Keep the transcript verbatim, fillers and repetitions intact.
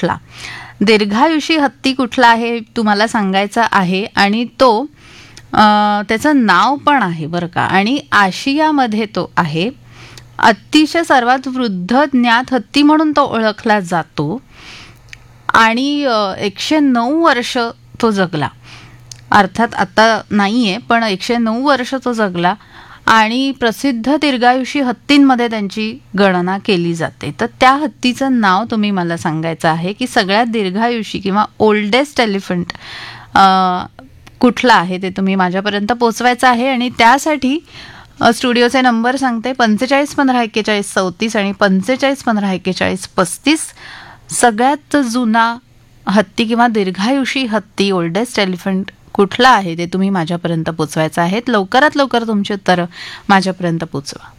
कुठला? दीर्घायुषी हत्ती कुठला आहे तुम्हाला सांगायचा आहे आणि तो त्याचं नाव पण आहे बरं का. आणि आशियामध्ये तो आहे. अतिशय सर्वात वृद्ध ज्ञात हत्ती म्हणून तो ओळखला जातो आणि एकशे नऊ वर्ष तो जगला. अर्थात आता नाही आहे, पण एकशे नऊ वर्ष तो जगला आणि प्रसिद्ध दीर्घायुषी हत्तींमध्ये त्यांची गणना केली जाते. तर त्या हत्तीचं नाव तुम्ही मला सांगायचं आहे की सगळ्यात दीर्घायुषी किंवा ओल्डेस्ट एलिफंट कुठला आहे ते तुम्ही माझ्यापर्यंत पोचवायचं आहे. आणि त्यासाठी स्टुडिओचे नंबर सांगते, पंचेचाळीस पंधरा एक्केचाळीस चौतीस आणि पंचेचाळीस पंधरा एक्केचाळीस पस्तीस. सगळ्यात जुना हत्ती किंवा दीर्घायुषी हत्ती, ओल्डेस्ट एलिफंट कुठला आहे ते तुम्ही माझ्यापर्यंत पोचवायचं आहे. लवकरात लवकर तुमची उत्तरं माझ्यापर्यंत पोचवा.